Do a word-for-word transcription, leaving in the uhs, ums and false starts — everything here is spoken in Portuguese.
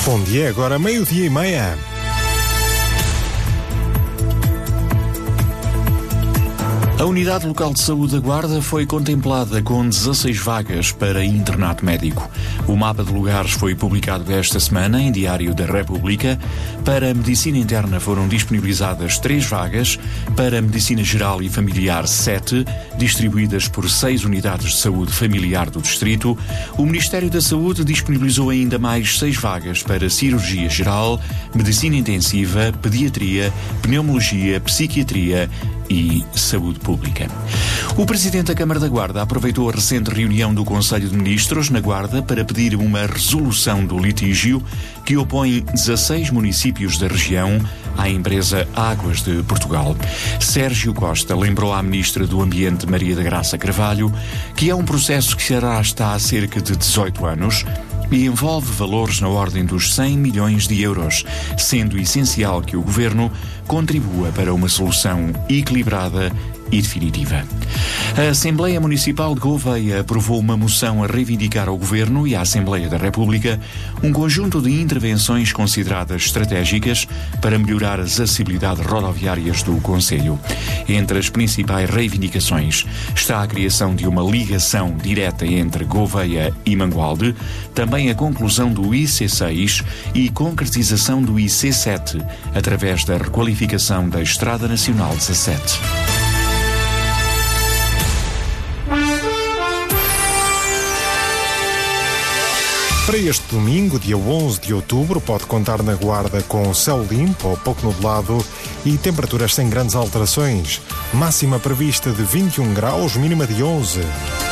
Bom dia, agora meio-dia e meia. A Unidade Local de Saúde da Guarda foi contemplada com dezasseis vagas para internato médico. O mapa de lugares foi publicado esta semana em Diário da República. Para a Medicina Interna foram disponibilizadas três vagas, para a Medicina Geral e Familiar sete, distribuídas por seis unidades de saúde familiar do Distrito. O Ministério da Saúde disponibilizou ainda mais seis vagas para Cirurgia Geral, Medicina Intensiva, Pediatria, Pneumologia, Psiquiatria e Saúde Pública. O Presidente da Câmara da Guarda aproveitou a recente reunião do Conselho de Ministros na Guarda para pedir uma resolução do litígio que opõe dezasseis municípios da região à empresa Águas de Portugal. Sérgio Costa lembrou à Ministra do Ambiente, Maria da Graça Carvalho, que é um processo que se arrasta há cerca de dezoito anos e envolve valores na ordem dos cem milhões de euros, sendo essencial que o Governo contribua para uma solução equilibrada e definitiva. A Assembleia Municipal de Gouveia aprovou uma moção a reivindicar ao Governo e à Assembleia da República um conjunto de intervenções consideradas estratégicas para melhorar as acessibilidades rodoviárias do concelho. Entre as principais reivindicações está a criação de uma ligação direta entre Gouveia e Mangualde, também a conclusão do I C seis e concretização do I C sete, através da requalificação da Estrada Nacional dezassete. Para este domingo, dia onze de outubro, pode contar na Guarda com céu limpo ou pouco nublado e temperaturas sem grandes alterações. Máxima prevista de vinte e um graus, mínima de onze.